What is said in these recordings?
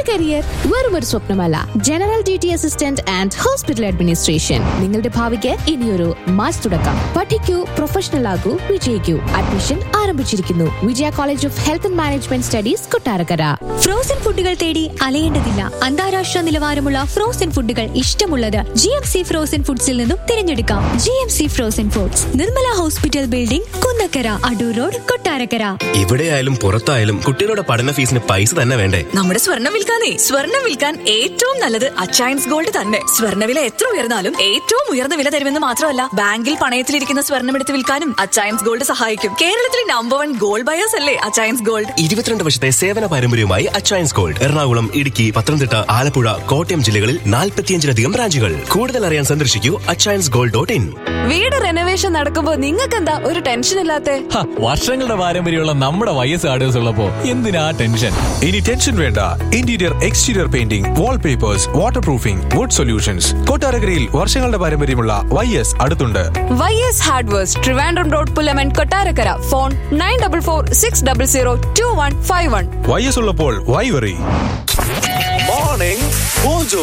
Career വെറും ഒരു സ്വപ്നമല്ല, general duty assistant and hospital administration നിങ്ങളുടെ ഭാവിക്ക് ഇനിയൊരു മാച്ച് തുടക്കം. പഠിക്കൂ, പ്രൊഫഷണൽ ആകൂ, വിജയിക്കൂ. അഡ്മിഷൻ ആരംഭിച്ചിരിക്കുന്നു. വിജയ college of health and management studies, Kottarakkara. Frozen ഫുഡുകൾ തേടി അലയേണ്ടതില്ല. അന്താരാഷ്ട്ര നിലവാരമുള്ള ഫ്രോസൺ ഫുഡുകൾ ഇഷ്ടമുള്ളത് GMC ഫ്രോസൺ ഫുഡ്സിൽ നിന്നും തിരഞ്ഞെടുക്കാം. GMC frozen foods, Nirmala hospital building, Kunnakkara, Adoor road, Kottarakkara. ഇവിടെയായാലും പുറത്തായാലും കുട്ടികളുടെ പഠന ഫീസിന് പൈസ തന്നെ വേണ്ടേ? നമ്മുടെ സ്വർണ്ണം വിൽക്കാൻ ഏറ്റവും നല്ലത് അച്ചയൻസ് ഗോൾഡ് തന്നെ. സ്വർണ്ണവില എത്ര ഉയർന്നാലും ഏറ്റവും ഉയർന്ന വില തരുമെന്ന് മാത്രമല്ല, ബാങ്കിൽ പണയത്തിലിരിക്കുന്ന സ്വർണ്ണം എടുത്ത് വിൽക്കാനും അച്ചയൻസ് ഗോൾഡ് സഹായിക്കും. കേരളത്തിലെ നമ്പർ 1 ഗോൾഡ് ബയേഴ്സ് അല്ലേ അച്ചയൻസ് ഗോൾഡ്. 22 വർഷത്തെ സേവന പാരമ്പര്യവുമായി അച്ചയൻസ് ഗോൾഡ് എറണാകുളം, ഇടുക്കി, പത്തനംതിട്ട, ആലപ്പുഴ, കോട്ടയം ജില്ലകളിൽ 45-ലധികം ബ്രാഞ്ചുകൾ. കൂടുതൽ അറിയാൻ സന്ദർശിക്കൂ achainsgold.in. വീട് റെനോവേഷൻ നടക്കുമ്പോ നിങ്ങൾക്കെന്താ ഒരു ടെൻഷൻ ഇല്ലാത്തെ? വർഷങ്ങളുടെ പാരമ്പര്യമുള്ള നമ്മുടെ YS ആർഡേഴ്സ് ഉള്ളപ്പോ എന്തിനാ ടെൻഷൻ? ഇനി ടെൻഷൻ വേണ്ട. Interior exterior painting, wallpapers, water proofing, would solutions. കൊട്ടാരക്കരയിൽ വർഷങ്ങളുടെ പാരമ്പര്യമുള്ള YS അടുത്തുണ്ട്. YS hardwares, Trivandrum road, Pullaman, Kottarakkara. Phone 9446002151. YS ഉള്ളപ്പോൾ Y worry. Morning mojo.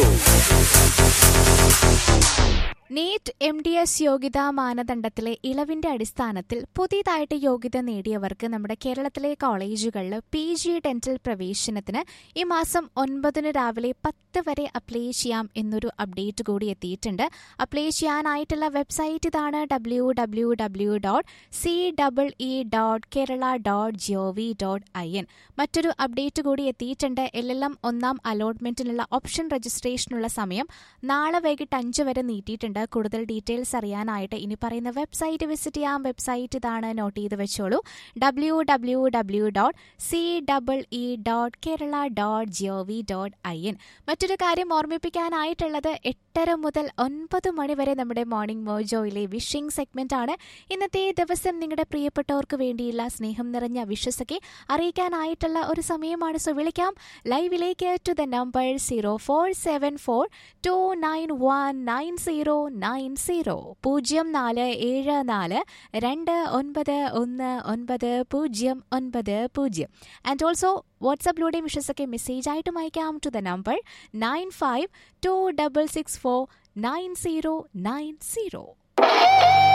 NEET MDS യോഗ്യതാ മാനദണ്ഡത്തിലെ ഇളവിന്റെ അടിസ്ഥാനത്തിൽ പുതിയതായിട്ട് യോഗ്യത നേടിയവർക്ക് നമ്മുടെ കേരളത്തിലെ കോളേജുകളിൽ PG ഡെന്റൽ പ്രവേശനത്തിന് ഈ മാസം 9 രാവിലെ 10 വരെ അപ്ലൈ ചെയ്യാം എന്നൊരു അപ്ഡേറ്റ് കൂടി എത്തിയിട്ടുണ്ട്. അപ്ലൈ ചെയ്യാനായിട്ടുള്ള വെബ്സൈറ്റ് ഇതാണ് www.cee.kerala.gov.in. മറ്റൊരു അപ്ഡേറ്റ് കൂടി എത്തിയിട്ടുണ്ട്. LLM 1ാം അലോട്ട്മെന്റിനുള്ള ഓപ്ഷൻ രജിസ്ട്രേഷനുള്ള സമയം നാളെ വൈകിട്ട് 5 വരെ നീട്ടിയിട്ടുണ്ട്. കൂടുതൽ ഡീറ്റെയിൽസ് അറിയാനായിട്ട് ഇനി പറയുന്ന വെബ്സൈറ്റ് വിസിറ്റ് ചെയ്യാം. വെബ്സൈറ്റ് ഇതാണ്, നോട്ട് ചെയ്ത് വെച്ചോളൂ. www.cee.kerala.gov.in. മറ്റൊരു കാര്യം ഓർമ്മിപ്പിക്കാനായിട്ടുള്ളത് 8:30 മുതൽ 9 മണി വരെ നമ്മുടെ മോർണിംഗ് മോജോയിലെ വിഷിംഗ് സെഗ്മെന്റ് ആണ്. ഇന്നത്തെ ദിവസം നിങ്ങളുടെ പ്രിയപ്പെട്ടവർക്ക് വേണ്ടിയുള്ള സ്നേഹം നിറഞ്ഞ വിഷസൊക്കെ അറിയിക്കാനായിട്ടുള്ള ഒരു സമയമാണ്. സോ വിളിക്കാം ലൈവിലേക്ക് to the number 0474291909 0474291990. And also വാട്സാപ്പിലൂടെ വിഷസൊക്കെ message ആയിട്ടും അയക്കാം ടു ദ നമ്പർ 9526649090.